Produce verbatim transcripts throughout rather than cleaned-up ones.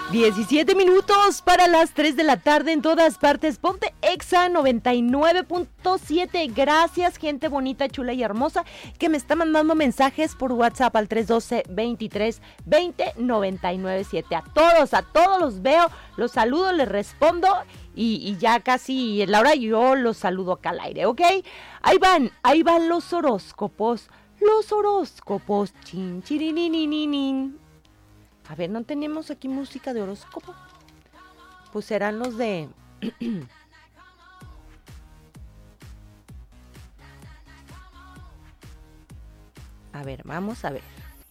diecisiete minutos para las tres de la tarde en todas partes. Ponte Exa noventa y nueve punto siete. Gracias, gente bonita, chula y hermosa, que me está mandando mensajes por WhatsApp al tres uno dos, veintitrés, veinte, noventa y nueve siete. A todos, a todos los veo, los saludo, les respondo y, y ya casi en la hora yo los saludo acá al aire, ¿ok? Ahí van, ahí van los horóscopos, los horóscopos. Chin, chirinininin. A ver, ¿no tenemos aquí música de horóscopo? Pues serán los de... A ver, vamos a ver.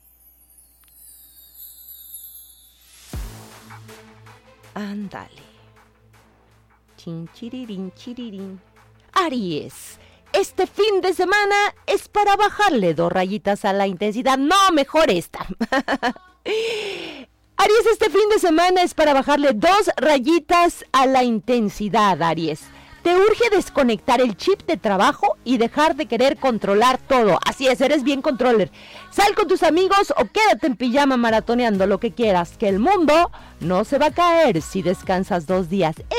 Ándale. Chin, chirirín, chirirín. Aries, este fin de semana es para bajarle dos rayitas a la intensidad. No, mejor esta. Aries, este fin de semana es para bajarle dos rayitas a la intensidad, Aries. Te urge desconectar el chip de trabajo y dejar de querer controlar todo. Así es, eres bien controller. Sal con tus amigos o quédate en pijama maratoneando lo que quieras, que el mundo no se va a caer si descansas dos días. ¡Eh!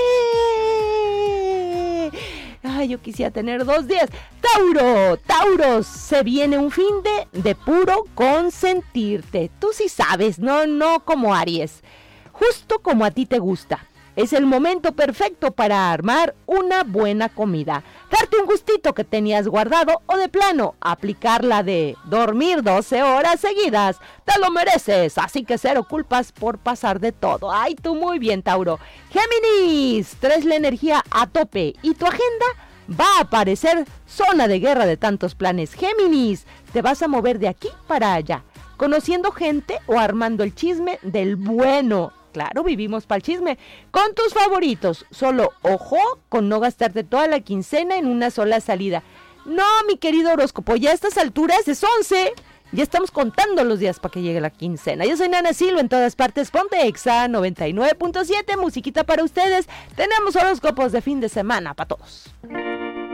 Ay, yo quisiera tener dos días. Tauro, Tauro, se viene un fin de, de puro consentirte. Tú sí sabes, no, no como Aries. Justo como a ti te gusta. Es el momento perfecto para armar una buena comida. Darte un gustito que tenías guardado o de plano, aplicarla de dormir doce horas seguidas. Te lo mereces, así que cero culpas por pasar de todo. Ay, tú muy bien, Tauro. Géminis, traes la energía a tope y tu agenda va a aparecer zona de guerra de tantos planes. Géminis, te vas a mover de aquí para allá, conociendo gente o armando el chisme del bueno. Claro, vivimos para el chisme. Con tus favoritos, solo ojo con no gastarte toda la quincena en una sola salida. No, mi querido horóscopo, ya a estas alturas es once. Ya estamos contando los días para que llegue la quincena. Yo soy Nana Silva, en todas partes. Ponte Exa noventa y nueve punto siete, musiquita para ustedes. Tenemos horóscopos de fin de semana para todos.